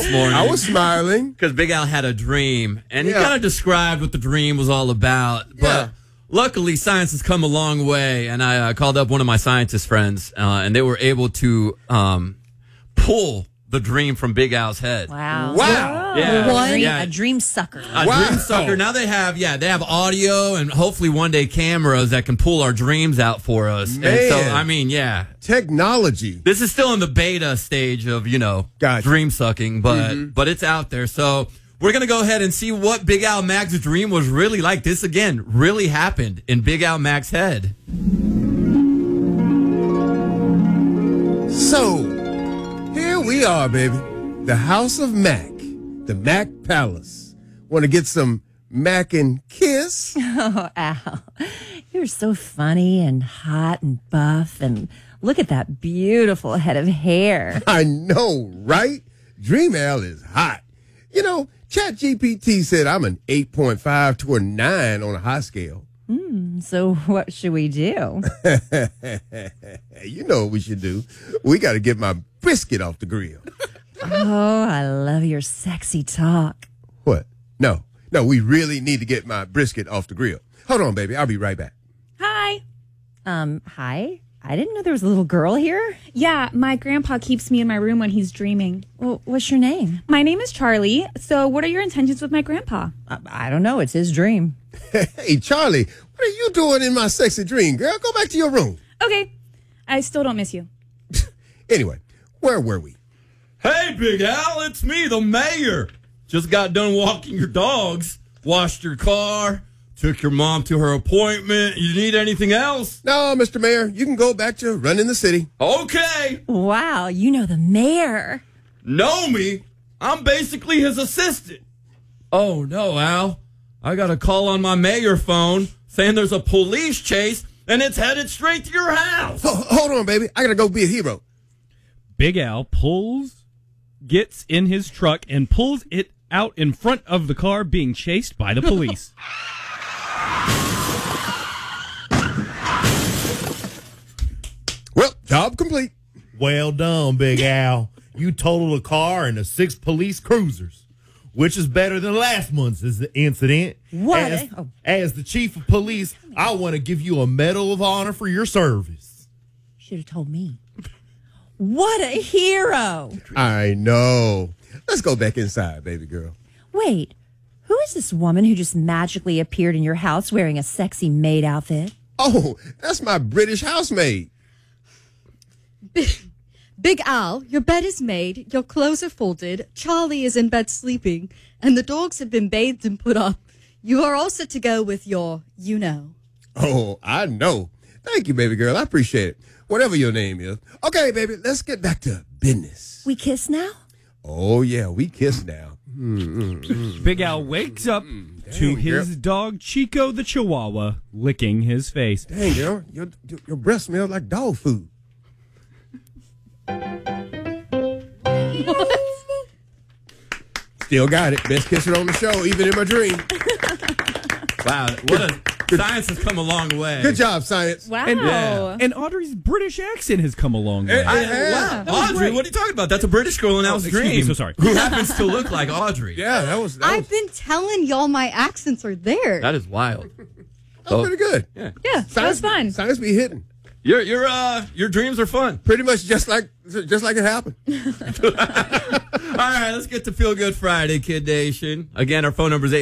this morning. I was smiling. Because Big Al had a dream, and he kind of described what the dream was all about. But luckily, science has come a long way, and I called up one of my scientist friends, and they were able to pull the dream from Big Al's head. Wow. Yeah. A dream sucker. Dream sucker. Now they have audio and hopefully one day cameras that can pull our dreams out for us. Man. And so, I mean, Technology. this is still in the beta stage of, Gotcha. dream sucking, but it's out there. So we're going to go ahead and see what Big Al Mac's dream was really like. This, again, really happened in Big Al Mac's head. So, here we are, baby. The House of Mac. The Mac Palace. Want to get some Mac and kiss? Oh, Al. You're so funny and hot and buff. And look at that beautiful head of hair. I know, right? Dream Al is hot. ChatGPT said I'm an 8.5 to a 9 on a high scale. So what should we do? You know what we should do. We got to get my brisket off the grill. Oh, I love your sexy talk. What? No, we really need to get my brisket off the grill. Hold on, baby. I'll be right back. Hi. Hi? I didn't know there was a little girl here. Yeah, my grandpa keeps me in my room when he's dreaming. Well, what's your name? My name is Charlie. So what are your intentions with my grandpa? I don't know. It's his dream. Hey, Charlie, what are you doing in my sexy dream, girl? Go back to your room. Okay. I still don't miss you. Anyway, where were we? Hey, Big Al, it's me, the mayor. Just got done walking your dogs, washed your car, took your mom to her appointment. You need anything else? No, Mr. Mayor, you can go back to running the city. Okay. Wow, you know the mayor. Know me? I'm basically his assistant. Oh, no, Al. I got a call on my mayor phone saying there's a police chase and it's headed straight to your house. Hold on, baby. I got to go be a hero. Big Al gets in his truck and pulls it out in front of the car being chased by the police. Well, job complete. Well done, Big Al. You totaled a car and 6 police cruisers, which is better than last month's incident. What? As the chief of police, I want to give you a Medal of Honor for your service. Should have told me. What a hero. I know. Let's go back inside, baby girl. Wait, who is this woman who just magically appeared in your house wearing a sexy maid outfit? Oh, that's my British housemaid. Big Al, your bed is made, your clothes are folded, Charlie is in bed sleeping, and the dogs have been bathed and put up. You are all set to go with your, Oh, I know. Thank you, baby girl. I appreciate it. Whatever your name is. Okay, baby, let's get back to business. We kiss now? Oh, yeah, we kiss now. Big Al wakes up to his dog Chico the Chihuahua licking his face. Dang, girl, your breath smells like dog food. Still got it. Best kisser on the show, even in my dream. Wow, science has come a long way. Good job, science. Wow. And Audrey's British accent has come a long way. Wow. Audrey, what are you talking about? That's a British girl in Al's excuse me, dream. so sorry. Who happens to look like Audrey. Yeah, that was I've been telling y'all my accents are there. That is wild. pretty good. Yeah. Yeah, that was fun. Science be hitting. Your dreams are fun. Pretty much just like it happened. All right, let's get to Feel Good Friday, Kid Nation. Again, our phone number is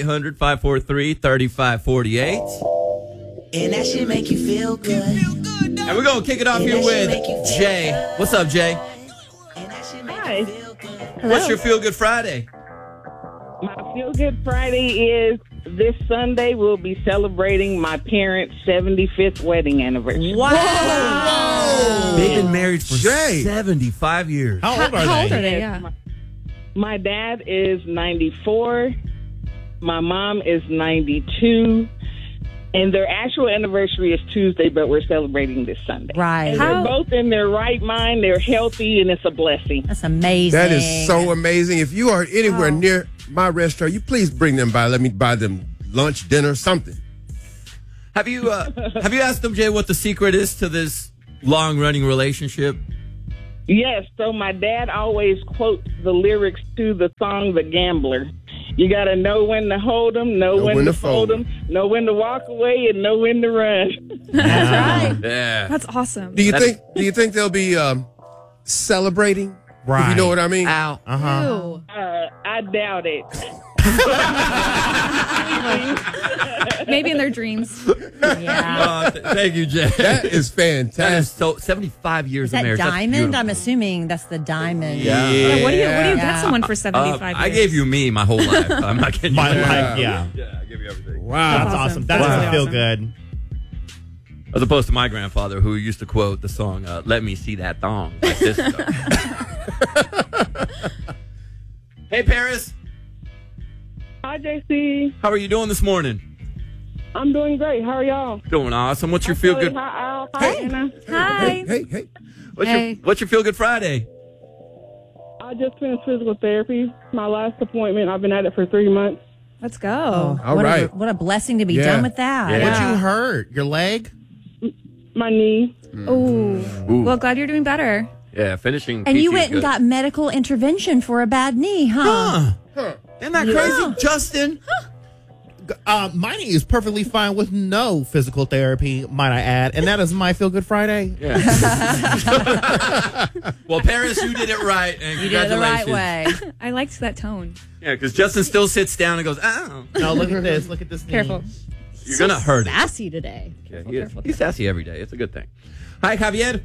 800-543-3548. And that should make you feel good. And we're going to kick it off here with Jay. What's up, Jay? Hi. What's your Feel Good Friday? My Feel Good Friday is this Sunday we'll be celebrating my parents' 75th wedding anniversary. Wow. Whoa. They've been married for Jay. 75 years. How old are How old they? are they? Yeah. My dad is 94. My mom is 92. And their actual anniversary is Tuesday, but we're celebrating this Sunday. Right. And they're both in their right mind. They're healthy, and it's a blessing. That's amazing. That is so amazing. If you are anywhere near my restaurant, you please bring them by. Let me buy them lunch, dinner, something. Have you asked them, Jay, what the secret is to this long-running relationship? Yes, so my dad always quotes the lyrics to the song The Gambler. You got to know when to hold 'em, know when to fold 'em, know when to walk away, and know when to run. That's right. Yeah. That's awesome. Do you think they'll be celebrating? Right. If you know what I mean? Ow. Ew. I doubt it. Maybe in their dreams. Yeah. Thank you, Jay. That is That is fantastic. so 75 years Is of that marriage. That's diamond? beautiful. I'm assuming that's the diamond. Yeah. Yeah, what do you Yeah. get someone for 75 years? I gave you me my whole life. I'm not kidding you. My life, yeah. Yeah, I give you everything. Wow. That's awesome. That That's doesn't really feel awesome. good. As opposed to my grandfather, who used to quote the song, "Let me see that thong." Like this. Hey, Paris. Hi, JC. How are you doing this morning? I'm doing great. How are y'all? Doing awesome. What's your feel good? Hi, Al. Hi, Anna. Hi. Hey. What's your feel good Friday? I just finished physical therapy. My last appointment. I've been at it for 3 months. Let's go. All what right. what a blessing to be Yeah. done with that. Yeah. What'd you hurt? Your leg? My knee. Ooh. Well, glad you're doing better. Yeah, finishing. And you PT is went and good. got medical intervention for a bad knee, huh? Isn't that crazy, Justin? My knee is perfectly fine with no physical therapy, might I add. And that is my Feel Good Friday. Yeah. Well, Paris, you did it right, and You did it the right congratulations. way. I liked that tone. Yeah, because Justin still sits down and goes, "Oh, No, look at this. Look at this knee. Careful. you're gonna hurt it." Sassy today. Yeah, he's sassy every day. It's a good thing. Hi, Javier.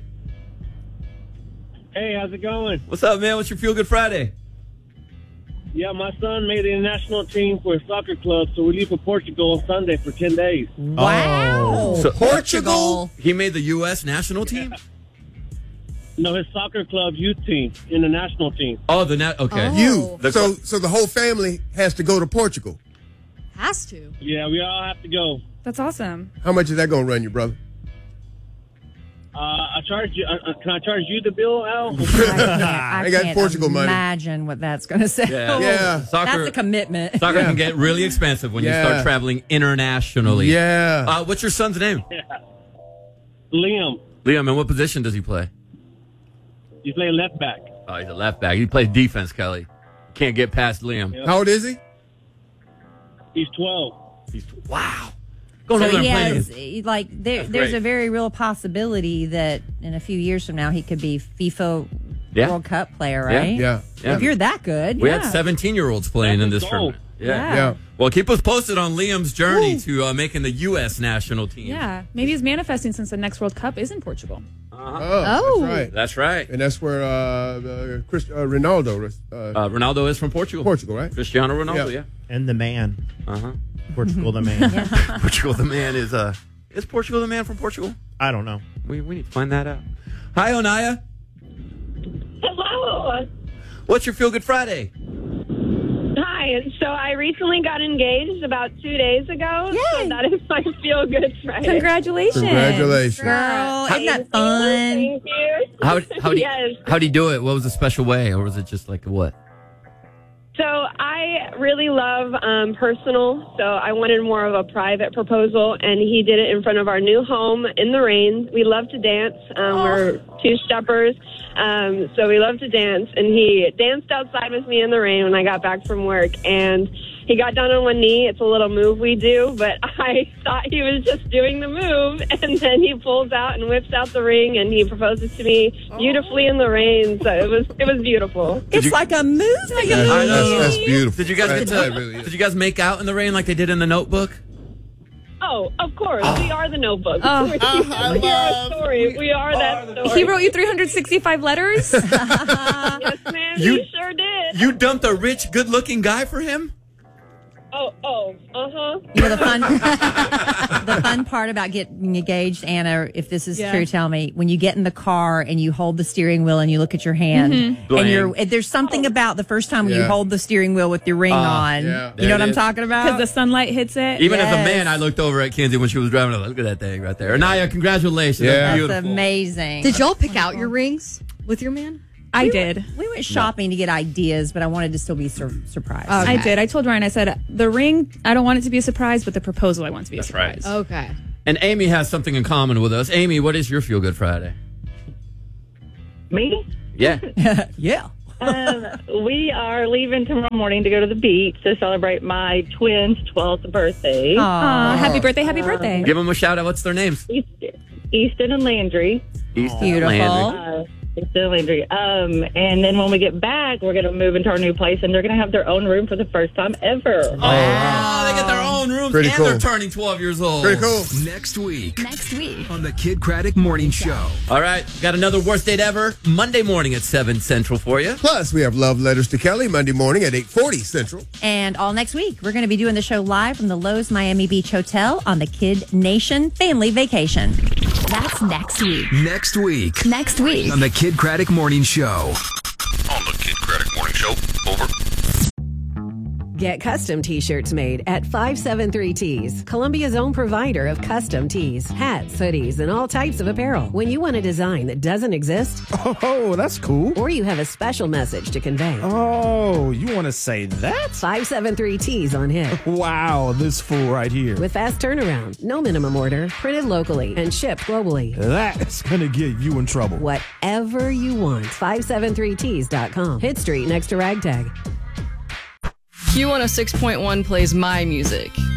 Hey, how's it going? What's up, man? What's your feel good Friday? Yeah, my son made the national team for a soccer club, so we leave for Portugal on Sunday for 10 days. Wow. So- Portugal. He made the U.S. national team. No, his soccer club youth team in the national team. Oh, the net. Okay. Oh. You. The- So the whole family has to go to Portugal. Has to. Yeah, we all have to go. That's awesome. How much is that going to run you, brother? I charge you. Can I charge you the bill, Al? I got can't Portugal money. imagine what that's going to say. Yeah. Soccer. That's a commitment. Soccer can get really expensive when you Yeah. start traveling internationally. Yeah. What's your son's name? Liam, Liam. And what position does he play? he's playing left back. Oh, he's a left back. He plays defense, Kelly. Can't get past Liam. Yeah. How old is he? He's 12. Wow. Going So over there he and has, playing. like, there's great. a very real possibility that in a few years from now he could be FIFA Yeah. World Cup player, Yeah. right? Yeah. Yeah. If you're that good, We yeah. had 17-year-olds playing in this Let's go. tournament. Yeah. Yeah. Well, keep us posted on Liam's journey to making the U.S. national team. Yeah. Maybe he's manifesting since the next World Cup is in Portugal. Oh. That's right. That's right. And that's where Ronaldo, Ronaldo is from Portugal. Portugal, right? Cristiano Ronaldo, yeah. And the man. Uh-huh. Portugal, the man. Portugal the man is Portugal the man from Portugal? I don't know. We need to find that out. Hi, Onaya. Hello. What's your Feel Good Friday? Hi. So I recently got engaged about 2 days ago. Yay. So that is my feel good Friday. Congratulations. Congratulations. Girl, isn't that Thank fun? you. How'd Yes. he do it? What was the special way? Or was it just like what? So I really love personal. So I wanted more of a private proposal, and he did it in front of our new home in the rain. We love to dance. We're two-steppers, so we love to dance. And he danced outside with me in the rain when I got back from work, and he got down on one knee. It's a little move we do, but I thought he was just doing the move, and then he pulls out and whips out the ring, and he proposes to me beautifully in the rain. So it was beautiful. It's like a movie. I know. That's beautiful. Did you guys That really is. Did you guys make out in the rain like they did in the Notebook? Oh, of course. We are the Notebook. Oh. we are a story. We are that story. He wrote you 365 letters? Yes, ma'am. You- He sure did. You dumped a rich, good-looking guy for him? You know, the fun part about getting engaged, Anna, if this is Yeah. true, tell me, when you get in the car and you hold the steering wheel and you look at your hand, and there's something about the first time you Yeah. hold the steering wheel with your ring on. yeah. You know what There it I'm is. talking Because about? the sunlight hits it. Even as a Yes. man, I looked over at Kenzie when she was driving. I was like, look at that thing right there. Anaya, congratulations. Yeah. That's That's beautiful. amazing. Did y'all pick out your rings with your man? I did. We went shopping to get ideas, but I wanted to still be surprised. Okay. I did. I told Ryan, I said, the ring, I don't want it to be a surprise, but the proposal, I want to be a That's right. surprise. Okay. And Amy has something in common with us. Amy, what is your Feel Good Friday? Me? Yeah. Yeah. We are leaving tomorrow morning to go to the beach to celebrate my twins' 12th birthday. Aw, happy birthday, happy birthday. Give them a shout out. What's their names? Easton and Landry. Easton Beautiful. and Landry. Easton and Landry. And then when we get back, we're going to move into our new place, and they're going to have their own room for the first time ever. Oh, wow. They get their own rooms, Pretty and cool. they're turning 12 years old. Pretty cool. Next week Next week. on the Kid Craddock Morning Show. All right, got another worst date ever Monday morning at 7 Central for you. Plus, we have Love Letters to Kelly Monday morning at 8:40 Central. And all next week, we're going to be doing the show live from the Lowe's Miami Beach Hotel on the Kid Nation family vacation. That's next week. Next week Next week. on the Kid Craddock Morning Show. On the Kid Craddock Morning Show. Over. Get custom t-shirts made at 573 Tees, Columbia's own provider of custom tees, hats, hoodies, and all types of apparel. When you want a design that doesn't exist, oh, that's cool. Or you have a special message to convey. Oh, you want to say that? 573 Tees on hit. Wow, this fool right here. With fast turnaround, no minimum order, printed locally, and shipped globally. That's going to get you in trouble. Whatever you want. 573tees.com. Hit Street next to Ragtag. Q106.1 plays my music.